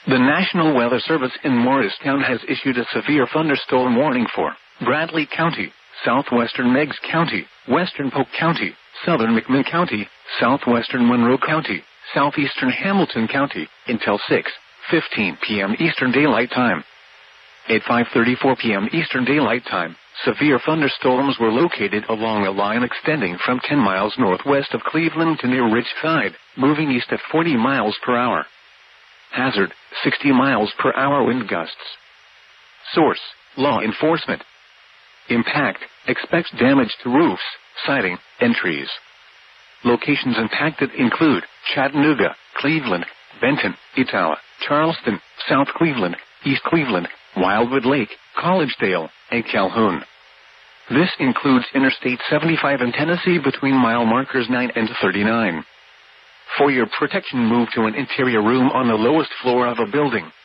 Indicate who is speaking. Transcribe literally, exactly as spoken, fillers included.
Speaker 1: The National Weather Service in Morristown has issued a severe thunderstorm warning for Bradley County, southwestern Meigs County, western Polk County, southern McMinn County, southwestern Monroe County, southeastern Hamilton County, until six fifteen p.m. Eastern Daylight Time. At five thirty-four p.m. Eastern Daylight Time, severe thunderstorms were located along a line extending from ten miles northwest of Cleveland to near Richside, moving east at forty miles per hour. Hazard, sixty miles per hour wind gusts. Source, law enforcement. Impact, expects damage to roofs, siding, and trees. Locations impacted include Chattanooga, Cleveland, Benton, Etowah, Charleston, South Cleveland, East Cleveland, Wildwood Lake, Collegedale, and Calhoun. This includes Interstate seventy-five in Tennessee between mile markers nine and thirty-nine. For your protection, move to an interior room on the lowest floor of a building.